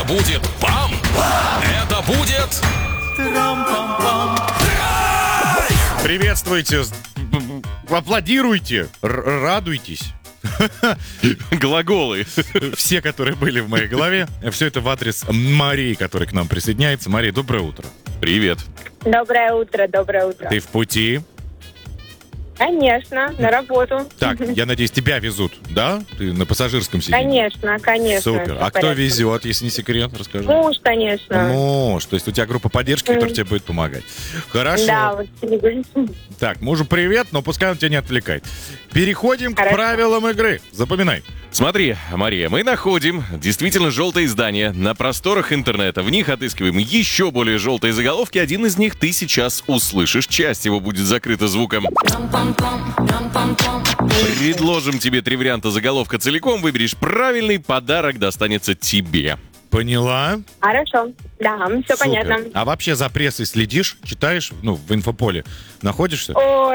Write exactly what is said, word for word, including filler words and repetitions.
будет бам! Это будет... Приветствуйте, аплодируйте, р- радуйтесь. Глаголы. Все, которые были в моей голове. Все это в адрес Марии, которая к нам присоединяется. Мария, доброе утро. Привет. Доброе утро, доброе утро. Ты в пути? Конечно, на работу. Так, я надеюсь, тебя везут, да? Ты на пассажирском сидишь? Конечно, конечно. Супер. всё А в кто порядке. везет, если не секрет, расскажи. Муж, конечно. Муж, то есть у тебя группа поддержки, которая тебе будет помогать. Хорошо. Да, вот телевизор. Так, мужу привет, но пускай он тебя не отвлекает. Переходим к Хорошо. правилам игры. Запоминай. Смотри, Мария, мы находим действительно желтые издания на просторах интернета. В них отыскиваем еще более желтые заголовки. Один из них ты сейчас услышишь. Часть его будет закрыта звуком. Предложим тебе три варианта заголовка целиком. Выберешь правильный, подарок достанется тебе. Поняла? Хорошо. Да, все Супер. понятно. А вообще за прессой следишь? Читаешь? Ну, в инфополе находишься? Ой,